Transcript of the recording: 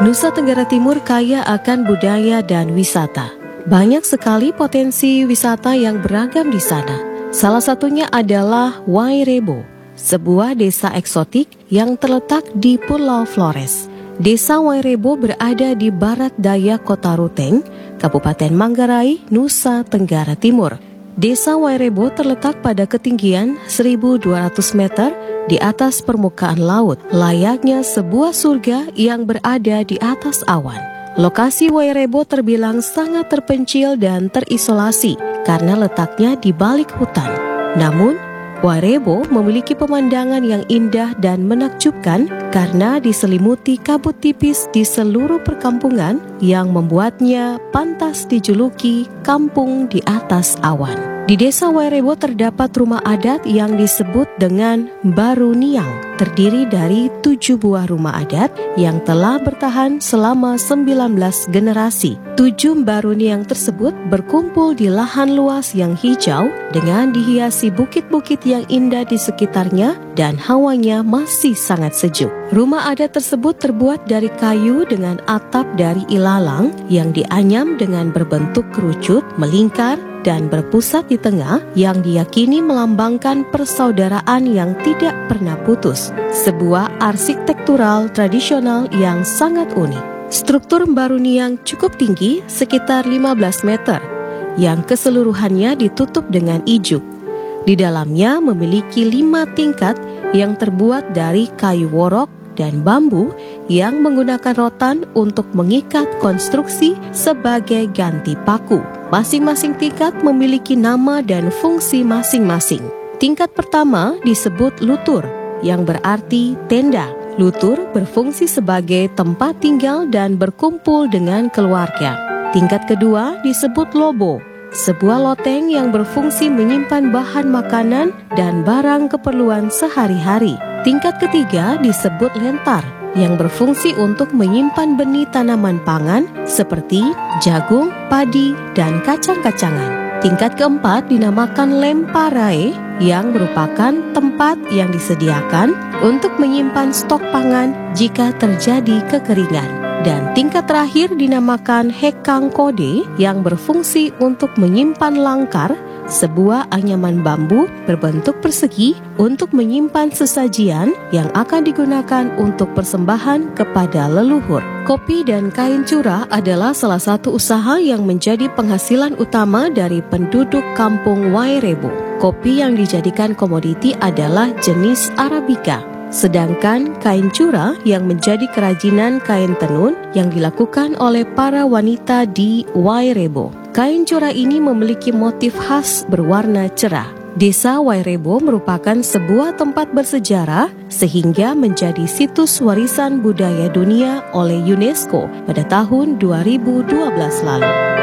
Nusa Tenggara Timur kaya akan budaya dan wisata. Banyak sekali potensi wisata yang beragam di sana. Salah satunya adalah Wairebo, sebuah desa eksotik yang terletak di Pulau Flores. Desa Wairebo berada di barat daya Kota Ruteng, Kabupaten Manggarai, Nusa Tenggara Timur. Desa Wairebo terletak pada ketinggian 1.200 meter di atas permukaan laut, layaknya sebuah surga yang berada di atas awan. Lokasi Wairebo terbilang sangat terpencil dan terisolasi karena letaknya di balik hutan. Namun, Wairebo memiliki pemandangan yang indah dan menakjubkan karena diselimuti kabut tipis di seluruh perkampungan yang membuatnya pantas dijuluki kampung di atas awan. Di desa Wairebo terdapat rumah adat yang disebut dengan Baruniang, terdiri dari 7 buah rumah adat yang telah bertahan selama 19 generasi. 7 Baruniang tersebut berkumpul di lahan luas yang hijau dengan dihiasi bukit-bukit yang indah di sekitarnya dan hawanya masih sangat sejuk. Rumah adat tersebut terbuat dari kayu dengan atap dari ilalang yang dianyam dengan berbentuk kerucut, melingkar, dan berpusat di tengah yang diyakini melambangkan persaudaraan yang tidak pernah putus. Sebuah arsitektural tradisional yang sangat unik. Struktur Baruniang cukup tinggi, sekitar 15 meter, yang keseluruhannya ditutup dengan ijuk. Di dalamnya memiliki 5 tingkat yang terbuat dari kayu worok dan bambu yang menggunakan rotan untuk mengikat konstruksi sebagai ganti paku. Masing-masing tingkat memiliki nama dan fungsi masing-masing. Tingkat pertama disebut lutur, yang berarti tenda. Lutur berfungsi sebagai tempat tinggal dan berkumpul dengan keluarga. Tingkat kedua disebut lobo, sebuah loteng yang berfungsi menyimpan bahan makanan dan barang keperluan sehari-hari. Tingkat ketiga disebut lentar, yang berfungsi untuk menyimpan benih tanaman pangan seperti jagung, padi, dan kacang-kacangan. Tingkat keempat dinamakan lemparae, yang merupakan tempat yang disediakan untuk menyimpan stok pangan jika terjadi kekeringan. Dan tingkat terakhir dinamakan hekang kode, yang berfungsi untuk menyimpan langkar, sebuah anyaman bambu berbentuk persegi untuk menyimpan sesajian yang akan digunakan untuk persembahan kepada leluhur. Kopi dan kain curah adalah salah satu usaha yang menjadi penghasilan utama dari penduduk kampung Wairebo. Kopi yang dijadikan komoditi adalah jenis Arabica. Sedangkan kain curah yang menjadi kerajinan kain tenun yang dilakukan oleh para wanita di Wairebo. Kain curah ini memiliki motif khas berwarna cerah. Desa Wairebo merupakan sebuah tempat bersejarah sehingga menjadi situs warisan budaya dunia oleh UNESCO pada tahun 2012 lalu.